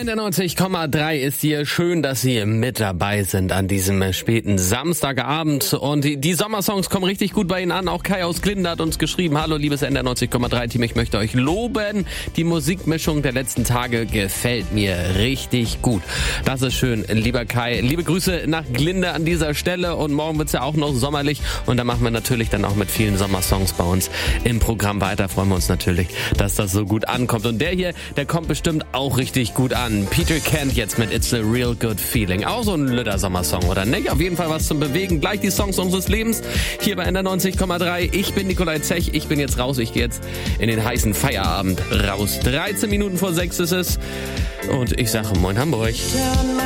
NDR90,3 ist hier. Schön, dass Sie mit dabei sind an diesem späten Samstagabend. Und die Sommersongs kommen richtig gut bei Ihnen an. Auch Kai aus Glinde hat uns geschrieben: Hallo, liebes NDR90,3-Team, ich möchte euch loben. Die Musikmischung der letzten Tage gefällt mir richtig gut. Das ist schön, lieber Kai. Liebe Grüße nach Glinde an dieser Stelle. Und morgen wird's ja auch noch sommerlich. Und da machen wir natürlich dann auch mit vielen Sommersongs bei uns im Programm weiter. Freuen wir uns natürlich, dass das so gut ankommt. Und der hier, der kommt bestimmt auch richtig gut an. Peter Kent jetzt mit It's a Real Good Feeling. Auch so ein Lüder-Sommersong, oder nicht? Auf jeden Fall was zum Bewegen. Gleich die Songs unseres Lebens hier bei NDR90,3. Ich bin Nikolai Zech. Ich bin jetzt raus. Ich gehe jetzt in den heißen Feierabend raus. 13 Minuten vor 6 ist es. Und ich sage Moin Hamburg.